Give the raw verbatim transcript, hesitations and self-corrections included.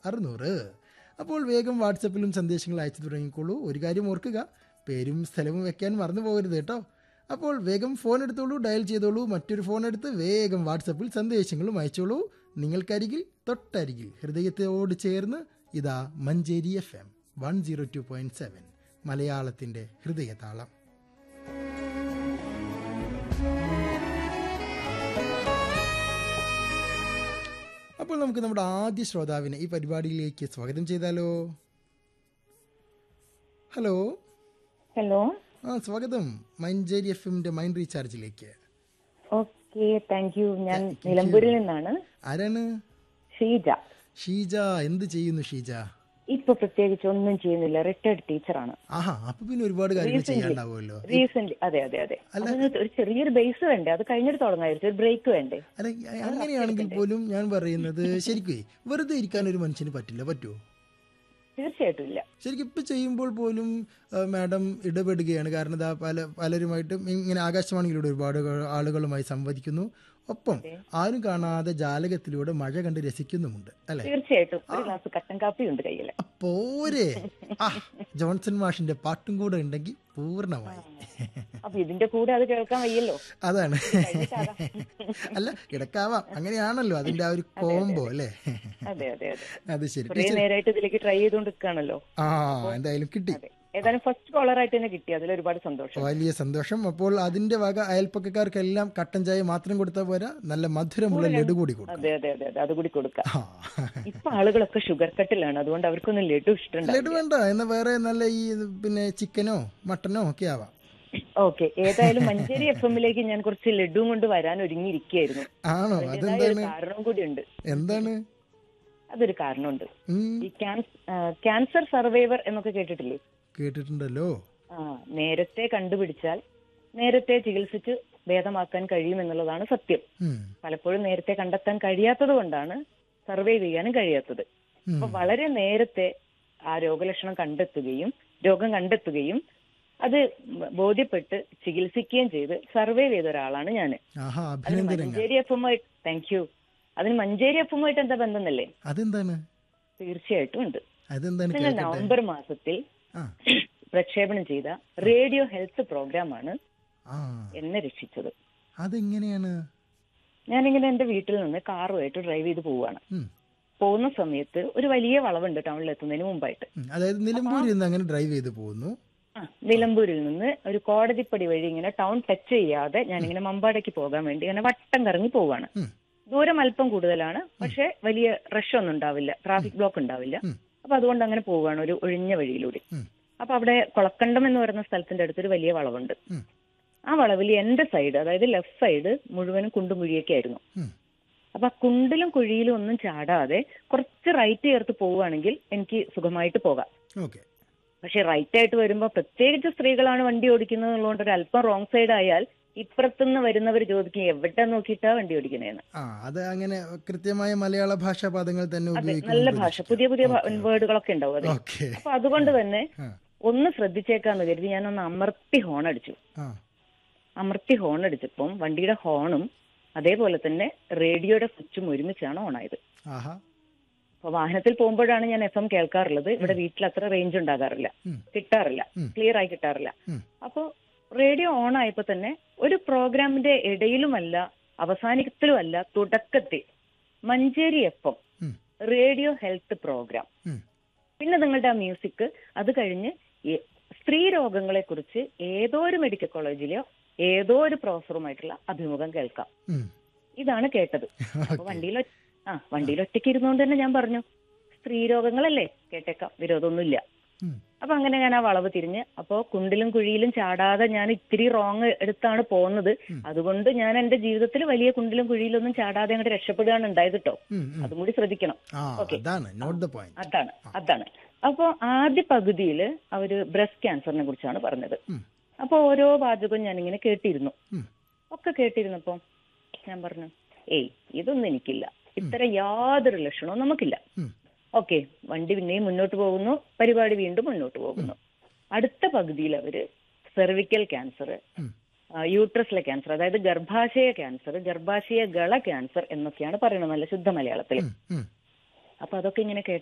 അറുന്നൂറ്. അപ്പോൾ വേഗം വാട്സപ്പിലും സന്ദേശങ്ങൾ അയച്ചു തുടങ്ങിക്കോളൂ. ഒരു കാര്യം ഓർക്കുക, പേരും സ്ഥലവും വെക്കാൻ മറന്നു പോകരുത് കേട്ടോ. അപ്പോൾ വേഗം ഫോൺ എടുത്തോളൂ, ഡയൽ ചെയ്തോളൂ, മറ്റൊരു ഫോൺ എടുത്ത് വേഗം വാട്സപ്പിൽ സന്ദേശങ്ങളും അയച്ചോളൂ. നിങ്ങൾക്കരികിൽ തൊട്ടരികിൽ ഹൃദയത്തോട് ചേർന്ന് ഇതാ Manjeri F M one zero two point seven, മലയാളത്തിൻ്റെ ഹൃദയതാളം. അപ്പോൾ നമുക്ക് നമ്മുടെ ആദ്യ ശ്രോതാവിനെ ഈ പരിപാടിയിലേക്ക് സ്വാഗതം ചെയ്താലോ? ഹലോ. ഹലോ. ആ, സ്വാഗതം മഞ്ചേരി എഫ് എമ്മിന്റെ മൈൻഡ് റീചാർജിലേക്ക്. Okay, thank you. ഞാൻ നിലമ്പൂരിൽ നിന്നാണ്. ആരാണ്? ഷീജ. ഷീജ, എന്ത് ചെയ്യുന്നു ഷീജ? ഇപ്പൊ പ്രത്യേകിച്ച് ഒന്നും ചെയ്യുന്നില്ല, റിട്ടയർഡ് ടീച്ചറാണ്. ആഹാ, അപ്പൊ പിന്നെ ഒരുപാട് കാര്യങ്ങൾ ചെയ്യാണ്ടാവുമല്ലോ. റീസെന്റ് അതെ അതെ അതെ ഒരു ചെറിയൊരു ബേസ് വേണ്ടേ, അത് കഴിഞ്ഞിട്ട് തുടങ്ങായിരുന്നു, ഒരു ബ്രേക്ക് വേണ്ടേ? അല്ല, അങ്ങനെയാണെങ്കിൽ പോലും ഞാൻ പറയുന്നത് ശരിക്കും വെറുതെ ഇരിക്കാൻ ഒരു മനുഷ്യന് പറ്റില്ല. പറ്റുമോ? തീർച്ചയായിട്ടും ഇല്ല. ശരിക്കും ഇപ്പം ചെയ്യുമ്പോൾ പോലും മാഡം ഇടപെടുകയാണ്. കാരണം ഇതാ പല പലരുമായിട്ടും ഇങ്ങനെ ആകാശവാണിയിലൂടെ ഒരുപാട് ആളുകളുമായി സംവദിക്കുന്നു. ഒപ്പം ആരും കാണാതെ ജാലകത്തിലൂടെ മഴ കണ്ട് രസിക്കുന്നുമുണ്ട് അല്ലെ? തീർച്ചയായിട്ടും. ഒരു ഗ്ലാസ് കട്ടൻ കാപ്പി ഉണ്ട് കയ്യിൽ. പോരെ, ആ ജോൺസൺ മാഷിന്റെ പാട്ടും കൂടെ ഉണ്ടെങ്കിൽ പൂർണ്ണമായി. അപ്പൊ ഇതിന്റെ കൂടെ അത് കേൾക്കാൻ വയ്യല്ലോ. അതാണ്. അല്ല, കിടക്കാവാം, അങ്ങനെയാണല്ലോ അതിന്റെ ആ ഒരു കോംബോ അല്ലേ? അതെ അതെ അതെ. അത് ശരി. കുറെ നേരമായിട്ട് ഇതിലേക്ക് ട്രൈ ചെയ്തോണ്ടിരിക്കുകയാണല്ലോ. ആ, എന്തായാലും കിട്ടി. ഏതായാലും ഫസ്റ്റ് കോളറായിട്ട് തന്നെ കിട്ടി, അതിൽ ഒരുപാട് സന്തോഷം. വലിയ സന്തോഷം. അപ്പോൾ അതിന്റെ വക അയൽപ്പക്കാർക്കെല്ലാം കട്ടൻ ചായ മാത്രം കൊടുത്താൽ പോരാ, നല്ല മധുരമുള്ള ലഡു കൂടി കൊടുക്കും. അതെ അതെ അതെ, അത് കൂടി കൊടുക്കാം. ഇപ്പൊ ആളുകളൊക്കെ ഷുഗർ കട്ടിലാണ്, അതുകൊണ്ട് അവർക്കൊന്നും ലഡു ഇഷ്ടമുണ്ട്. ലഡു വേണ്ട, എന്നാ വേറെ നല്ല ഈ പിന്നെ ചിക്കനോ മട്ടനോ ഒക്കെ ആവാം. ഓക്കെ, ഏതായാലും മഞ്ചേരി എഫ് എമ്മിലേക്ക് ഞാൻ കുറച്ച് ലഡുവും കൊണ്ട് വരാൻ ഒരുങ്ങിയിരിക്കുകയായിരുന്നു. ആണോ? അതെന്താണ്? കാരണം കൂടി ഉണ്ട്. എന്താണ്? അതൊരു കാരണമുണ്ട്. ഈ ക്യാൻസർ സർവൈവർ എന്നൊക്കെ കേട്ടിട്ടില്ലേ? കേട്ടിട്ടുണ്ടല്ലോ. ആ, നേരത്തെ കണ്ടുപിടിച്ചാൽ നേരത്തെ ചികിത്സിച്ച് ഭേദമാക്കാൻ കഴിയും എന്നുള്ളതാണ് സത്യം. പലപ്പോഴും നേരത്തെ കണ്ടെത്താൻ കഴിയാത്തത് കൊണ്ടാണ് സർവൈവ് ചെയ്യാനും കഴിയാത്തത്. അപ്പൊ വളരെ നേരത്തെ ആ രോഗലക്ഷണം കണ്ടെത്തുകയും രോഗം കണ്ടെത്തുകയും അത് ബോധ്യപ്പെട്ട് ചികിത്സിക്കുകയും ചെയ്ത് സർവൈവ് ചെയ്ത ഒരാളാണ് ഞാൻ. Manjeri എഫുമായി thank you. അതിന് മഞ്ചേരി എഫുമായിട്ട് എന്താ ബന്ധം എന്നല്ലേ? അതെന്താണ്? തീർച്ചയായിട്ടും ഉണ്ട്. നിങ്ങൾ നവംബർ മാസത്തിൽ പ്രക്ഷേപണം ചെയ്ത റേഡിയോ ഹെൽത്ത് പ്രോഗ്രാമാണ് എന്നെ രക്ഷിച്ചത്. അതെങ്ങനെയാണ്? ഞാനിങ്ങനെ എന്റെ വീട്ടിൽ നിന്ന് കാറുമായിട്ട് ഡ്രൈവ് ചെയ്ത് പോവാണ്. പോകുന്ന സമയത്ത് ഒരു വലിയ വളവുണ്ട് ടൗണിൽ എത്തുന്നതിന് മുമ്പായിട്ട്. അതായത് നിലമ്പൂരിൽ നിന്ന് അങ്ങനെ ഡ്രൈവ് ചെയ്ത് പോകുന്നു. ആ, നിലമ്പൂരിൽ നിന്ന് ഒരു കോടതിപ്പടി വഴി ഇങ്ങനെ ടൗൺ ടച്ച് ചെയ്യാതെ ഞാനിങ്ങനെ മമ്പാടേക്ക് പോകാൻ വേണ്ടി ഇങ്ങനെ വട്ടം കറങ്ങി പോവാണ്. ദൂരം അല്പം കൂടുതലാണ്, പക്ഷെ വലിയ റഷ് ഒന്നും ഉണ്ടാവില്ല, ട്രാഫിക് ബ്ലോക്ക് ഉണ്ടാവില്ല. അപ്പൊ അതുകൊണ്ട് അങ്ങനെ പോവുകയാണ് ഒരു ഒഴിഞ്ഞ വഴിയിലൂടെ. അപ്പൊ അവിടെ കൊളക്കണ്ടം എന്ന് പറയുന്ന സ്ഥലത്തിന്റെ അടുത്തൊരു വലിയ വളവുണ്ട്. ആ വളവിൽ എന്റെ സൈഡ്, അതായത് ലെഫ്റ്റ് സൈഡ് മുഴുവനും കുണ്ടും കുഴിയൊക്കെ ആയിരുന്നു. അപ്പൊ ആ കുണ്ടിലും കുഴിയിലും ഒന്നും ചാടാതെ കുറച്ച് റൈറ്റ് ചേർത്ത് പോവുകയാണെങ്കിൽ എനിക്ക് സുഖമായിട്ട് പോകാം. പക്ഷെ റൈറ്റ് ആയിട്ട് വരുമ്പോൾ പ്രത്യേകിച്ച് സ്ത്രീകളാണ് വണ്ടി ഓടിക്കുന്നത് എന്നുള്ളതുകൊണ്ട് ഒരു അല്പം റോങ് സൈഡ് ആയാൽ ഇപ്പുറത്തുനിന്ന് വരുന്നവർ ചോദിക്കും എവിടെ നോക്കിയിട്ടാ വണ്ടി ഓടിക്കണേന്ന്. അത് അങ്ങനെ കൃത്യമായ മലയാള ഭാഷാ പദങ്ങൾ തന്നെ ഉപയോഗിക്കും. നല്ല ഭാഷ, പുതിയ പുതിയ വേർഡുകളൊക്കെ ഉണ്ടാവും അതെ. അപ്പൊ അതുകൊണ്ട് തന്നെ ഒന്ന് ശ്രദ്ധിച്ചേക്കാന്ന് കരുതി ഞാനൊന്ന് അമർത്തി ഹോൺ അടിച്ചു. അമർത്തി ഹോൺ അടിച്ചപ്പം വണ്ടിയുടെ ഹോണും അതേപോലെ തന്നെ റേഡിയോയുടെ സ്വിച്ചും ഒരുമിച്ചാണ് ഓണായത്. അപ്പൊ വാഹനത്തിൽ പോകുമ്പോഴാണ് ഞാൻ എഫ് എം കേൾക്കാറുള്ളത്. ഇവിടെ വീട്ടിൽ അത്ര റേഞ്ച് ഉണ്ടാകാറില്ല, കിട്ടാറില്ല, ക്ലിയർ ആയി കിട്ടാറില്ല. അപ്പൊ റേഡിയോ ഓൺ ആയപ്പോ തന്നെ ഒരു പ്രോഗ്രാമിന്റെ ഇടയിലുമല്ല അവസാനത്തിലുമല്ല തുടക്കത്തിൽ Manjeri F M radio health programme, പിന്നെ നിങ്ങളുടെ ആ മ്യൂസിക്, അത് കഴിഞ്ഞ് സ്ത്രീ രോഗങ്ങളെ കുറിച്ച് ഏതോ ഒരു മെഡിക്കൽ കോളേജിലെയോ ഏതോ ഒരു പ്രൊഫസറുമായിട്ടുള്ള അഭിമുഖം കേൾക്കാം. ഇതാണ് കേട്ടത്. അപ്പൊ വണ്ടിയിൽ ആ വണ്ടിയിൽ ഒറ്റയ്ക്ക് ഇരുന്നുകൊണ്ട് തന്നെ ഞാൻ പറഞ്ഞു, സ്ത്രീ രോഗങ്ങളല്ലേ, കേട്ടേക്കാം, വിരോധമൊന്നുമില്ല. അപ്പൊ അങ്ങനെ ഞാൻ ആ വളവ് തിരിഞ്ഞ്, അപ്പോ കുണ്ടിലും കുഴിയിലും ചാടാതെ ഞാൻ ഇത്തിരി റോങ് എടുത്താണ് പോകുന്നത്. അതുകൊണ്ട് ഞാൻ എന്റെ ജീവിതത്തിൽ വലിയ കുണ്ടിലും കുഴിയിലൊന്നും ചാടാതെ അങ്ങോട്ട് രക്ഷപ്പെടുകയാണ് ഉണ്ടായത് കേട്ടോ. അതും കൂടി ശ്രദ്ധിക്കണം. ഓക്കെ, അതാണ് അതാണ് അപ്പൊ ആദ്യ പകുതിയിൽ അവര് ബ്രസ്റ്റ് ക്യാൻസറിനെ കുറിച്ചാണ് പറഞ്ഞത്. അപ്പൊ ഓരോ വാചകവും ഞാനിങ്ങനെ കേട്ടിരുന്നു. ഒക്കെ കേട്ടിരുന്നപ്പോ ഞാൻ പറഞ്ഞു, ഏയ് ഇതൊന്നും എനിക്കില്ല, ഇത്തരം യാതൊരു ലക്ഷണവും നമുക്കില്ല. ഓക്കെ, വണ്ടി പിന്നെയും മുന്നോട്ട് പോകുന്നു, പരിപാടി വീണ്ടും മുന്നോട്ട് പോകുന്നു. അടുത്ത പകുതിയിൽ അവര് സെർവിക്കൽ ക്യാൻസർ, യൂട്രസിലെ ക്യാൻസർ, അതായത് ഗർഭാശയ ക്യാൻസർ, ഗർഭാശയ ഗള ക്യാൻസർ എന്നൊക്കെയാണ് പറയുന്നത് നല്ല ശുദ്ധ മലയാളത്തിൽ. അപ്പൊ അതൊക്കെ ഇങ്ങനെ കേട്ട